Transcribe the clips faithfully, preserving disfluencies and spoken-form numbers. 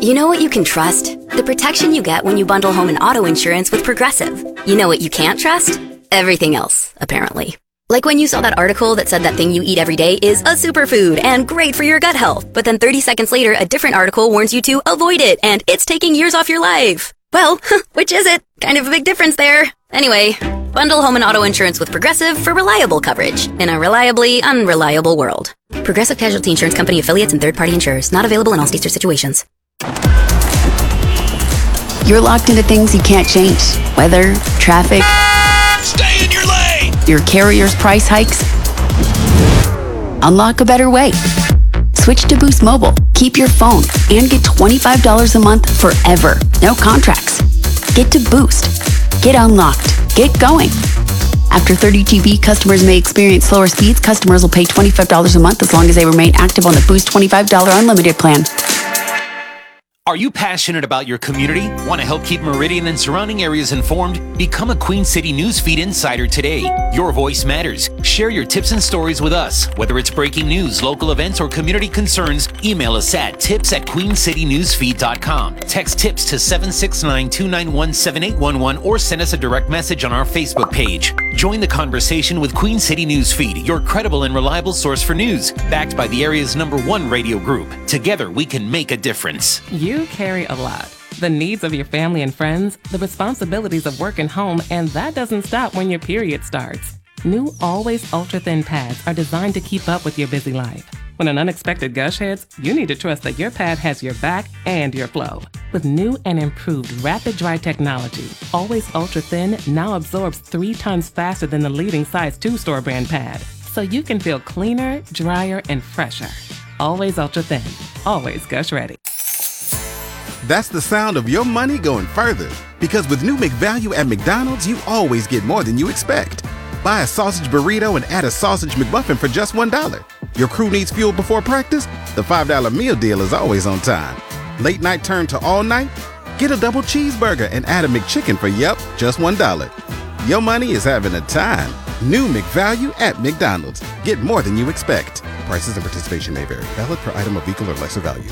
You know what you can trust? The protection you get when you bundle home and auto insurance with Progressive. You know what you can't trust? Everything else, apparently. Like when you saw that article that said that thing you eat every day is a superfood and great for your gut health, but then thirty seconds later, a different article warns you to avoid it and it's taking years off your life. Well, which is it? Kind of a big difference there. Anyway, bundle home and auto insurance with Progressive for reliable coverage in a reliably unreliable world. Progressive Casualty Insurance Company affiliates and third-party insurers. Not available in all states or situations. You're locked into things you can't change. Weather, traffic. Stay in your lane! Your carrier's price hikes. Unlock a better way. Switch to Boost Mobile. Keep your phone and get twenty-five dollars a month forever. No contracts. Get to Boost. Get unlocked. Get going. After thirty G B, customers may experience slower speeds. Customers will pay twenty-five dollars a month as long as they remain active on the Boost twenty-five dollars unlimited plan. Are you passionate about your community? Want to help keep Meridian and surrounding areas informed? Become a Queen City Newsfeed Insider today. Your voice matters. Share your tips and stories with us. Whether it's breaking news, local events, or community concerns, email us at tips at queen city newsfeed dot com. Text tips to seven six nine, two nine one, seven eight one one or send us a direct message on our Facebook page. Join the conversation with Queen City Newsfeed, your credible and reliable source for news, backed by the area's number one radio group. Together, we can make a difference. You carry a lot. The needs of your family and friends, the responsibilities of work and home, and that doesn't stop when your period starts. New Always Ultra Thin pads are designed to keep up with your busy life. When an unexpected gush hits, you need to trust that your pad has your back and your flow. With new and improved Rapid Dry technology, Always Ultra Thin now absorbs three times faster than the leading size two store brand pad, so you can feel cleaner, drier, and fresher. Always Ultra Thin. Always gush ready. That's the sound of your money going further. Because with new McValue at McDonald's, you always get more than you expect. Buy a sausage burrito and add a sausage McMuffin for just one dollar. Your crew needs fuel before practice? The five dollar meal deal is always on time. Late night turn to all night? Get a double cheeseburger and add a McChicken for, yup, just one dollar. Your money is having a time. New McValue at McDonald's. Get more than you expect. Prices and participation may vary. Valid per item of equal or lesser value.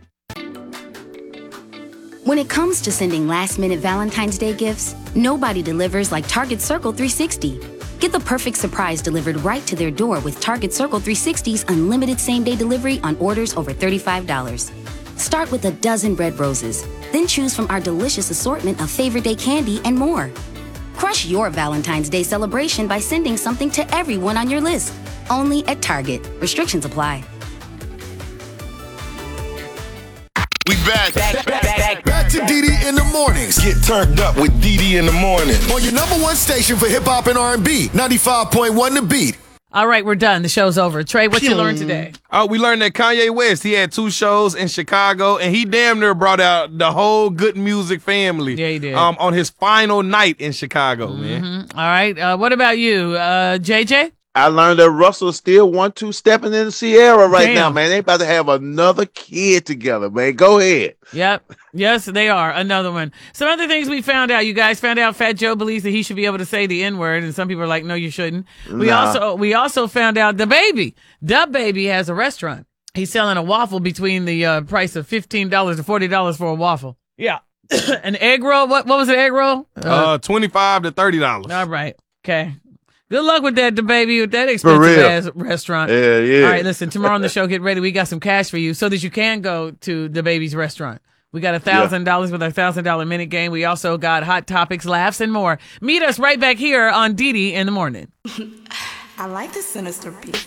When it comes to sending last-minute Valentine's Day gifts, nobody delivers like Target Circle three sixty. Get the perfect surprise delivered right to their door with Target Circle three sixty's unlimited same-day delivery on orders over thirty-five dollars. Start with a dozen red roses, then choose from our delicious assortment of favorite day candy and more. Crush your Valentine's Day celebration by sending something to everyone on your list. Only at Target. Restrictions apply. We back. Back, back, back, back to D D in the mornings. Get turned up with D D in the morning. On your number one station for hip hop and R and B, ninety-five point one The Beat. All right, we're done. The show's over. Trey, what you learned today? Oh, we learned that Kanye West, he had two shows in Chicago, and he damn near brought out the whole Good Music family. Yeah, he did. Um, on his final night in Chicago, mm-hmm. man. All right. Uh, what about you, uh, J J? I learned that Russell still one two stepping in Sierra right Damn. now, man. They about to have another kid together, man. Go ahead. Yep. Yes, they are. Another one. Some other things we found out. You guys found out Fat Joe believes that he should be able to say the N-word, and some people are like, no, you shouldn't. We Nah. also we also found out the baby, the baby has a restaurant. He's selling a waffle between the uh, price of fifteen dollars to forty dollars for a waffle. Yeah. An egg roll. What what was an egg roll? Uh, uh twenty-five to thirty dollars. All right. Okay. Good luck with that, the baby, with that expensive ass restaurant. Yeah, yeah. All right, listen, tomorrow on the show, get ready. We got some cash for you so that you can go to the baby's restaurant. We got a thousand dollars with our thousand dollar minute game. We also got hot topics, laughs, and more. Meet us right back here on D D in the morning. I like the sinister beat.